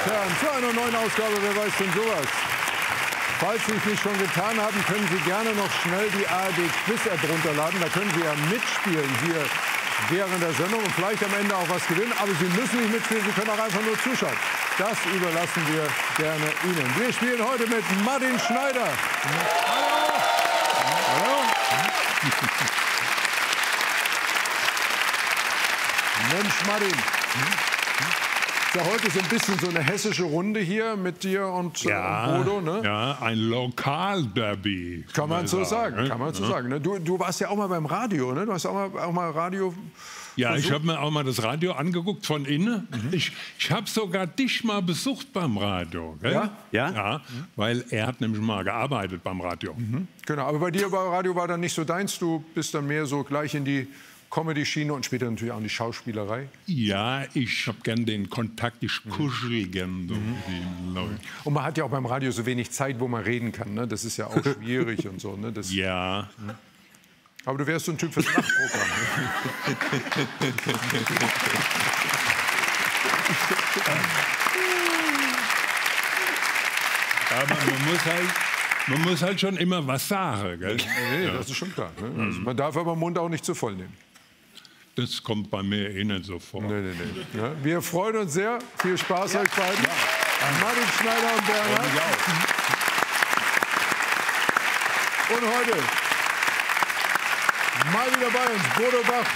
und Herren, zu einer neuen Ausgabe Wer weiß denn sowas? Falls Sie es nicht schon getan haben, können Sie gerne noch schnell die ARD-Quiz-App runterladen. Da können Sie ja mitspielen hier während der Sendung und vielleicht am Ende auch was gewinnen. Aber Sie müssen nicht mitspielen, Sie können auch einfach nur zuschauen. Das überlassen wir gerne Ihnen. Wir spielen heute mit Martin Schneider. Hallo. Hallo. Mensch, Martin. Ja, heute ist ein bisschen so eine hessische Runde hier mit dir und Bodo, ne? Ja, ein Lokalderby. Kann man so sagen, kann man so sagen. Ne? Du warst ja auch mal beim Radio, ne? Du hast auch mal Radio... Ja, ich habe mir auch mal das Radio angeguckt von innen. Ich habe sogar dich mal besucht beim Radio. Gell? Ja? Ja, weil er hat nämlich mal gearbeitet beim Radio. Genau, aber bei dir bei Radio war dann nicht so deins. Du bist dann mehr so gleich in die Comedy-Schiene und später natürlich auch in die Schauspielerei. Ja, ich habe gern den Kontakt, ich kuschel gern so mit den Leuten. Und man hat ja auch beim Radio so wenig Zeit, wo man reden kann. Ne? Das ist ja auch schwierig und so. Ne? Das, ja. Aber du wärst so ein Typ fürs Nachtprogramm. Aber man muss halt schon immer was sagen. Gell? Nee, das ist schon klar. Ne? Also man darf aber den Mund auch nicht zu voll nehmen. Das kommt bei mir eh nicht so vor. Nee. Ja, wir freuen uns sehr. Viel Spaß euch beiden. Martin Schneider und Bernhard. Und heute mal wieder bei uns Bodo Bach.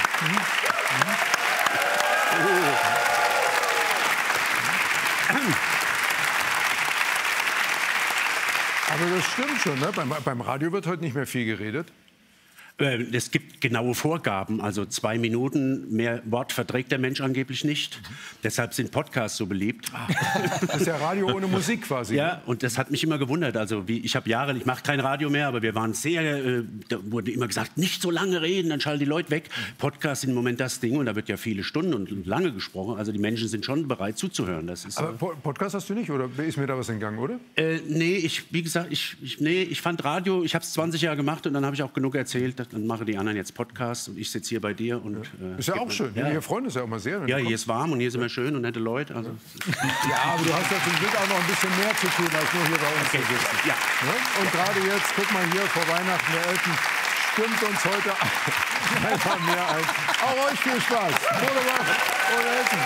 Aber das stimmt schon, ne? Beim Radio wird heute nicht mehr viel geredet. Es gibt genaue Vorgaben, also 2 Minuten, mehr Wort verträgt der Mensch angeblich nicht. Deshalb sind Podcasts so beliebt. Das ist ja Radio ohne Musik quasi. Ja, und das hat mich immer gewundert. Also ich mache kein Radio mehr, aber wir waren sehr, da wurde immer gesagt, nicht so lange reden, dann schalten die Leute weg. Podcasts sind im Moment das Ding und da wird ja viele Stunden und lange gesprochen. Also die Menschen sind schon bereit zuzuhören. Das ist, aber Podcast hast du nicht, oder ist mir da was entgangen, oder? Nee, wie gesagt, ich fand Radio, ich habe es 20 Jahre gemacht und dann habe ich auch genug erzählt. Dann machen die anderen jetzt Podcasts und ich sitze hier bei dir. Und, ist ja auch schön. Ja. Wir freuen uns ja auch mal sehr. Ja, hier ist warm und hier sind wir schön und nette Leute. Also. Ja, aber du hast ja zum Glück auch noch ein bisschen mehr zu tun, als nur hier bei uns. Okay, ja. Ne? Und gerade jetzt, guck mal hier, vor Weihnachten, der Elton stimmt uns heute einfach mehr ein. Auch euch viel Spaß. Bodo Bach und Elton.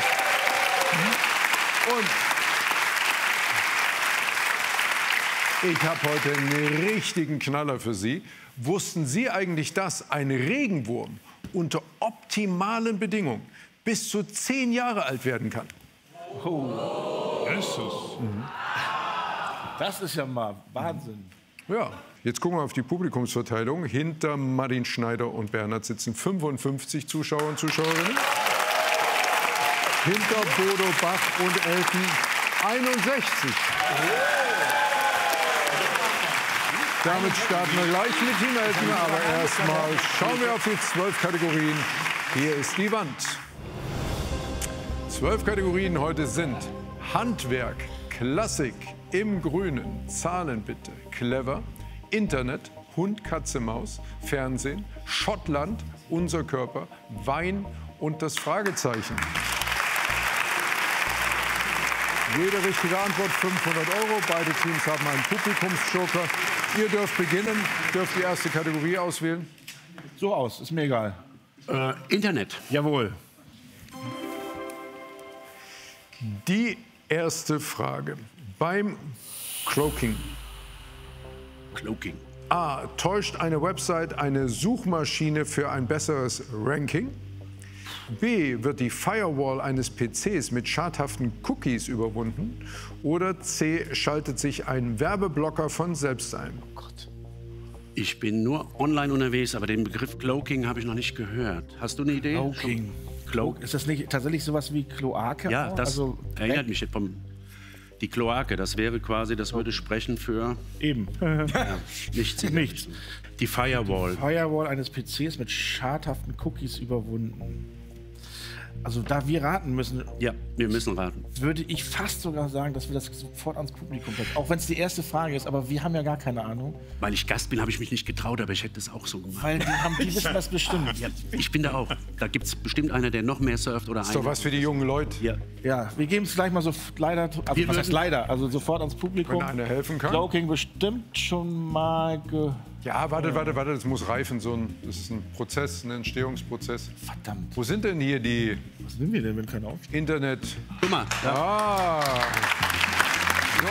Und ich habe heute einen richtigen Knaller für Sie. Wussten Sie eigentlich, dass ein Regenwurm unter optimalen Bedingungen bis zu 10 Jahre alt werden kann? Oh. Das ist ja mal Wahnsinn. Ja, jetzt gucken wir auf die Publikumsverteilung. Hinter Martin Schneider und Bernhard sitzen 55 Zuschauer und Zuschauerinnen. Hinter Bodo Bach und Elton 61. Damit starten wir gleich mit Team Elton, aber erstmal schauen wir auf die 12 Kategorien. Hier ist die Wand. 12 Kategorien heute sind Handwerk, Klassik, im Grünen, Zahlen bitte, clever, Internet, Hund, Katze, Maus, Fernsehen, Schottland, unser Körper, Wein und das Fragezeichen. Jede richtige Antwort 500 €. Beide Teams haben einen Publikumsjoker. Ihr dürft beginnen, dürft die erste Kategorie auswählen. So aus, ist mir egal. Internet. Jawohl. Die erste Frage. Beim Cloaking. A. Täuscht eine Website eine Suchmaschine für ein besseres Ranking? B. Wird die Firewall eines PCs mit schadhaften Cookies überwunden? Oder C. Schaltet sich ein Werbeblocker von selbst ein? Oh Gott. Ich bin nur online unterwegs, aber den Begriff Cloaking habe ich noch nicht gehört. Hast du eine Idee? Cloaking. Ist das nicht tatsächlich sowas wie Kloake? Ja, auch? das erinnert mich jetzt die Kloake. Das wäre quasi, das würde sprechen für... Eben. Ja, nichts. Die Firewall. Firewall eines PCs mit schadhaften Cookies überwunden. Also da wir raten müssen, Ja, wir müssen raten. würde ich fast sogar sagen, dass wir das sofort ans Publikum bringen. Auch wenn es die erste Frage ist, aber wir haben ja gar keine Ahnung. Weil ich Gast bin, habe ich mich nicht getraut, aber ich hätte das auch so gemacht. Weil die wissen das bestimmt. Ja, ich bin da auch. Da gibt es bestimmt einer, der noch mehr surft oder Ist doch was für die jungen Leute. Ja. Ja, wir geben es gleich mal so leider, also was heißt leider, also sofort ans Publikum. Wenn einer helfen kann. Cloaking bestimmt schon mal Ja, warte, das muss reifen. Das ist ein Prozess, ein Entstehungsprozess. Verdammt. Wo sind denn hier die Was nehmen wir denn, wenn keiner aufsteht? Internet... Guck mal, da. Ah, so.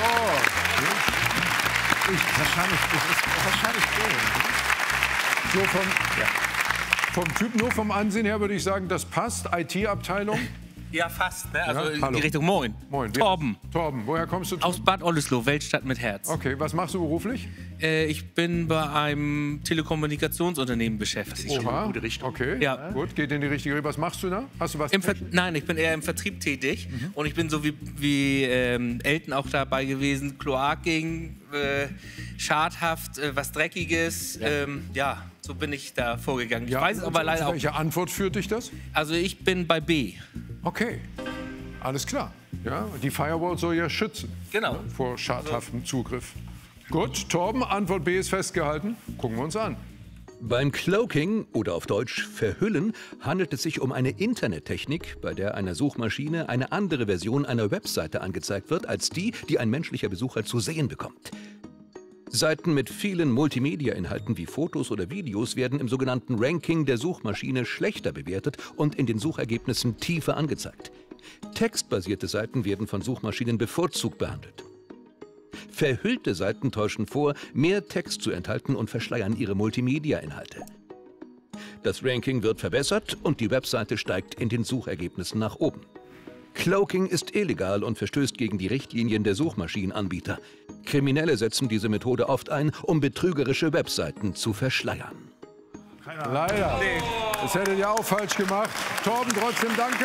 Wahrscheinlich so. Vom Typ, nur vom Ansehen her würde ich sagen, das passt. IT-Abteilung. Ja, fast. Ne? Also in hallo. die Richtung Moin. Moin. Torben. Torben, woher kommst du? Aus Bad Oldesloe, Weltstadt mit Herz. Okay, was machst du beruflich? Ich bin bei einem Telekommunikationsunternehmen beschäftigt. Oha, gute Richtung. okay, Ja. gut, geht in die richtige Richtung. Was machst du da? Hast du was? Nein, ich bin eher im Vertrieb tätig. Und ich bin so wie Elton auch dabei gewesen. Kloaking, schadhaft, was Dreckiges. Ja, so bin ich da vorgegangen. Ich weiß es aber leider auch. Welche Antwort führt dich das? Also ich bin bei B. Okay, alles klar. Ja, die Firewall soll ja schützen Genau. vor schadhaftem Zugriff. Gut, Torben, Antwort B ist festgehalten. Gucken wir uns an. Beim Cloaking oder auf Deutsch Verhüllen handelt es sich um eine Internettechnik, bei der einer Suchmaschine eine andere Version einer Webseite angezeigt wird, als die ein menschlicher Besucher zu sehen bekommt. Seiten mit vielen Multimedia-Inhalten wie Fotos oder Videos werden im sogenannten Ranking der Suchmaschine schlechter bewertet und in den Suchergebnissen tiefer angezeigt. Textbasierte Seiten werden von Suchmaschinen bevorzugt behandelt. Verhüllte Seiten täuschen vor, mehr Text zu enthalten und verschleiern ihre Multimedia-Inhalte. Das Ranking wird verbessert und die Webseite steigt in den Suchergebnissen nach oben. Cloaking ist illegal und verstößt gegen die Richtlinien der Suchmaschinenanbieter. Kriminelle setzen diese Methode oft ein, um betrügerische Webseiten zu verschleiern. Leider. Das hättet ihr auch falsch gemacht. Torben, trotzdem danke.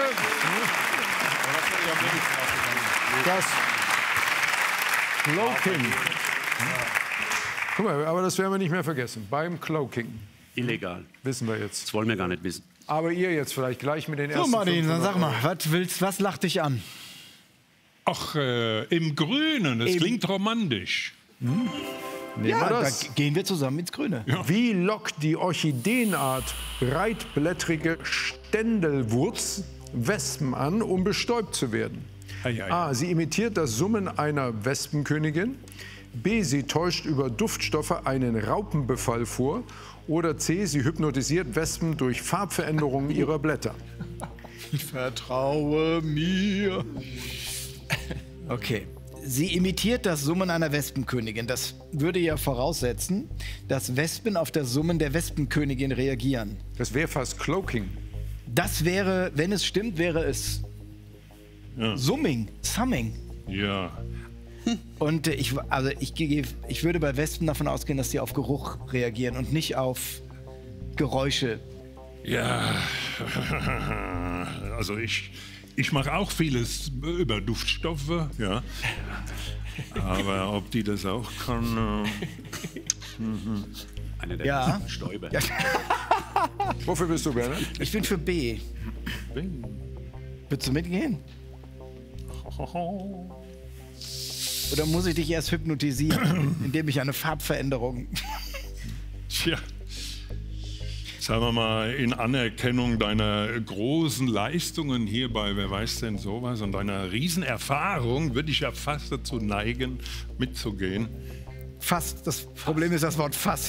Das Cloaking. Guck mal, aber das werden wir nicht mehr vergessen. Beim Cloaking. Illegal. Wissen wir jetzt. Das wollen wir gar nicht wissen. Aber ihr jetzt vielleicht gleich mit den ersten. So, Martin, dann 500 sag mal, was lacht dich an? Ach, im Grünen, das klingt romantisch. Nehmen wir Da das. gehen wir zusammen ins Grüne. Wie lockt die Orchideenart breitblättrige Ständelwurz Wespen an, um bestäubt zu werden? A. Sie imitiert das Summen einer Wespenkönigin. B. Sie täuscht über Duftstoffe einen Raupenbefall vor. Oder C. Sie hypnotisiert Wespen durch Farbveränderungen ihrer Blätter. Vertraue mir. Okay. Sie imitiert das Summen einer Wespenkönigin. Das würde ja voraussetzen, dass Wespen auf das Summen der Wespenkönigin reagieren. Das wäre fast Cloaking. Das wäre, wenn es stimmt, wäre es Summing. Ja. Und ich würde bei Wespen davon ausgehen, dass sie auf Geruch reagieren und nicht auf Geräusche. Ja, also ich mache auch vieles über Duftstoffe, ja. Aber ob die das auch kann... Einer der Ja. besten Stäuber. Ja. Wofür bist du, Bernhard? Ich bin für B. Willst du mitgehen? Oder muss ich dich erst hypnotisieren, indem ich eine Farbveränderung... Tja, sagen wir mal, in Anerkennung deiner großen Leistungen hier bei Wer weiß denn sowas und deiner Riesenerfahrung würde ich ja fast dazu neigen, mitzugehen. Fast. Das Problem ist das Wort fast.